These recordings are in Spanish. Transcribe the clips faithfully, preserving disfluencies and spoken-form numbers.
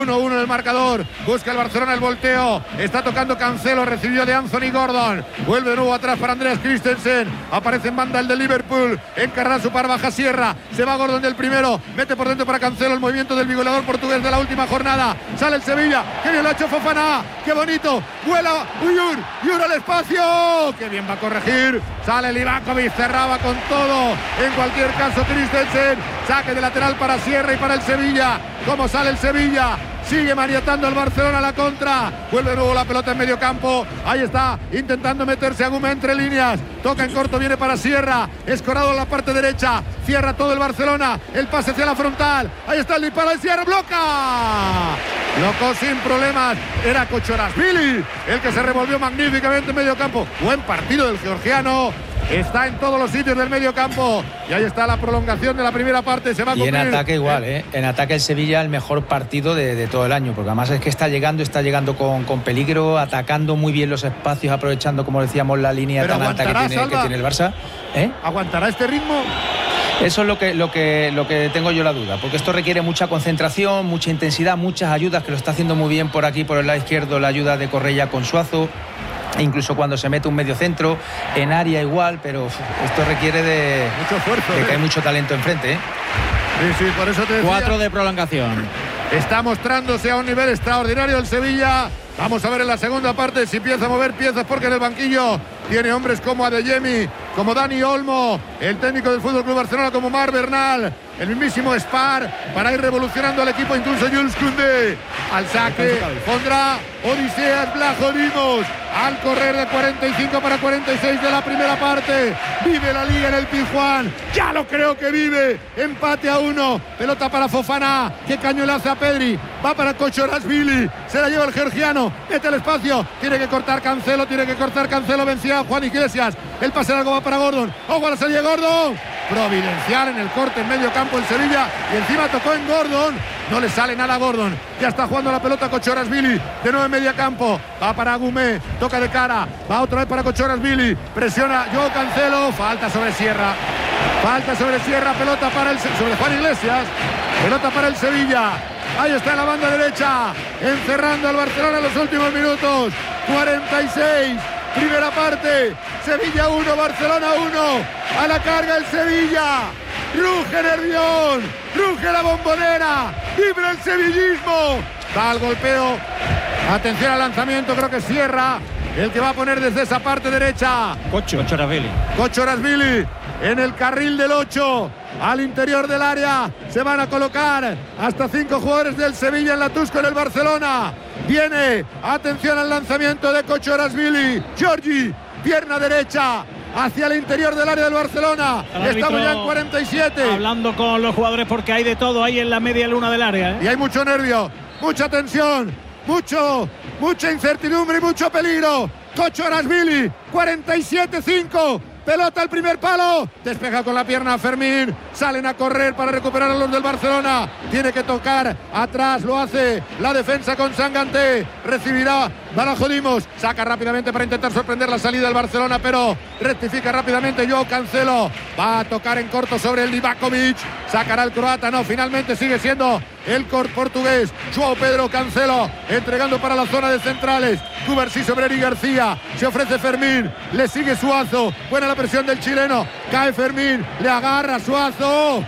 uno uno en el marcador, busca el Barcelona el volteo, está tocando Cancelo, recibió de Anthony Gordon, vuelve de nuevo atrás para Andreas Christensen, aparece en banda el de Liverpool, encarga su par baja Sierra, se va Gordon del primero, mete por dentro para Cancelo, el movimiento del bigoleador portugués de la última jornada, sale el Sevilla, que bien lo ha hecho Fofana, qué bonito, vuela Uyur, Uyur al espacio, que bien va a corregir, sale Livakovic, cerraba con todo, en cualquier caso Christensen, saque de lateral para Sierra y para el Sevilla, como sale el Sevilla, sigue maniatando al Barcelona a la contra, vuelve de nuevo la pelota en medio campo, ahí está, intentando meterse a Guma entre líneas, toca en corto, viene para Sierra, escorado en la parte derecha, cierra todo el Barcelona, el pase hacia la frontal, ahí está el disparo de Sierra, bloca, blocó sin problemas, era Kochorashvili, el que se revolvió magníficamente en medio campo, buen partido del georgiano. Está en todos los sitios del medio campo. Y ahí está la prolongación de la primera parte. Se va a cumplir. Y en ataque igual, ¿eh? En ataque el Sevilla el mejor partido de, de todo el año. Porque además es que está llegando, está llegando con, con peligro, atacando muy bien los espacios, aprovechando, como decíamos, la línea tan alta que tiene, que tiene el Barça. ¿Eh? ¿Aguantará este ritmo? Eso es lo que, lo, que, lo que tengo yo la duda, porque esto requiere mucha concentración, mucha intensidad, muchas ayudas, que lo está haciendo muy bien por aquí, por el lado izquierdo, la ayuda de Correia con Suazo. Incluso cuando se mete un medio centro en área igual, pero uf, esto requiere de mucho esfuerzo, de ¿eh? que hay mucho talento enfrente, ¿eh? Sí, sí, por eso te decía. Cuatro de prolongación. Está mostrándose a un nivel extraordinario el Sevilla. Vamos a ver en la segunda parte si empieza a mover piezas, porque en el banquillo tiene hombres como Adeyemi, como Dani Olmo, el técnico del F C Barcelona como Marc Bernal, el mismísimo Spar, para ir revolucionando al equipo, incluso Jules Koundé. Al saque pondrá Odiseas Vlachodimos, al correr de cuarenta y cinco para cuarenta y seis de la primera parte. Vive la liga en el Pizjuán, ya lo creo que vive. Empate a uno, pelota para Fofana, que caño le hace a Pedri, va para Kochorashvili, se la lleva el georgiano, mete el espacio, tiene que cortar Cancelo, tiene que cortar Cancelo, vencía a Juan Iglesias, el pase largo va para Gordon, ojo a la salida de Gordon, providencial en el corte en medio campo el Sevilla, y encima tocó en Gordon, no le sale nada a Gordon, ya está jugando la pelota Kochorashvili, de nuevo en media campo, va para Gumé, toca de cara, va otra vez para Kochorashvili, presiona Joao Cancelo, falta sobre Sierra, falta sobre Sierra, pelota para el sobre Juan Iglesias, pelota para el Sevilla. Ahí está en la banda derecha, encerrando al Barcelona en los últimos minutos. cuarenta y seis, primera parte, Sevilla uno, Barcelona uno. A la carga el Sevilla. Ruge Nervión, ruge la Bombonera, vibra el sevillismo. Da el golpeo. Atención al lanzamiento, creo que Sierra el que va a poner desde esa parte derecha. Kochorashvili. Kochorashvili en el carril del ocho. Al interior del área se van a colocar hasta cinco jugadores del Sevilla en la Tusco en el Barcelona. Viene, atención al lanzamiento de Kochorashvili. Giorgi, pierna derecha hacia el interior del área del Barcelona. Estamos ya en cuarenta y siete. Hablando con los jugadores porque hay de todo ahí en la media luna del área, ¿eh? Y hay mucho nervio, mucha tensión, mucho, mucha incertidumbre y mucho peligro. Kochorashvili, cuarenta y siete cinco. Pelota al primer palo, despeja con la pierna Fermín, salen a correr para recuperar a los del Barcelona, tiene que tocar atrás, lo hace la defensa con Sanganté, recibirá Vlachodimos, saca rápidamente para intentar sorprender la salida del Barcelona, pero rectifica rápidamente Joao Cancelo, va a tocar en corto sobre el Livakovic, sacará el croata, no, finalmente sigue siendo el portugués, Joao Pedro Cancelo, entregando para la zona de centrales, Cubarsí sobre Eric García, se ofrece Fermín, le sigue Suazo, buena la presión del chileno, cae Fermín, le agarra Suazo,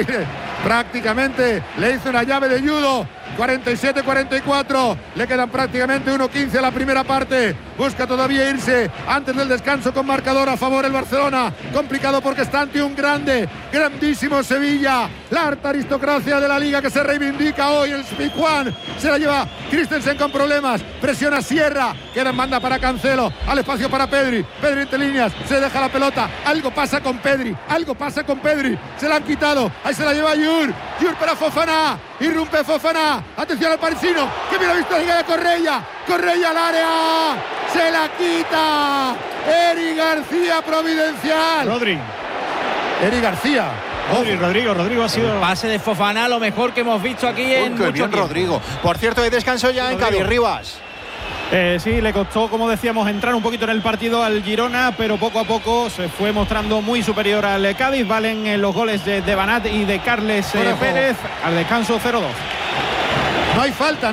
prácticamente le hizo una llave de judo. cuarenta y siete cuarenta y cuatro, le quedan prácticamente uno quince a la primera parte, busca todavía irse antes del descanso con marcador a favor el Barcelona, complicado porque está ante un grande, grandísimo Sevilla, la alta aristocracia de la liga que se reivindica hoy, el Pizjuán, se la lleva Christensen con problemas, presiona Sierra, queda en banda para Cancelo, al espacio para Pedri, Pedri entre líneas, se deja la pelota, algo pasa con Pedri, algo pasa con Pedri, se la han quitado, ahí se la lleva Yur, Yur para Fofana, irrumpe Fofana, atención al parisino, que mira visto la liga de Correia, Correia al área, se la quita, Eric García providencial. Rodri. Eric García. Rodri, Rodrigo, Rodrigo ha sido... El pase de Fofana, lo mejor que hemos visto aquí en mucho bien, tiempo. Rodrigo. Por cierto, hay descanso ya Rodrigo. En Cádiz, Rivas. Eh, sí, le costó, como decíamos, entrar un poquito en el partido al Girona, pero poco a poco se fue mostrando muy superior al Cádiz. Valen eh, los goles de, de Banat y de Carles eh, Pérez. Al descanso cero dos. No hay falta.